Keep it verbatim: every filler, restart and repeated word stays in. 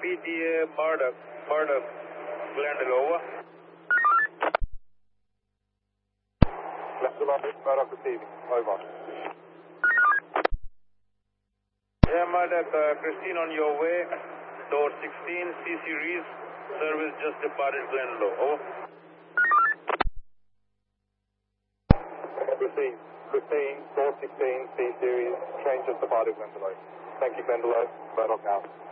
P T A Murdoch, Murdoch, Glendale, over. Glendale, Murdoch receiving, over. Yeah, Murdoch, uh, Christine on your way, door sixteen, C-Series, service just departed Glendale, over. Received, Christine, door sixteen, C-Series, train just departed Glendale. Thank you, Glendale, Murdoch now.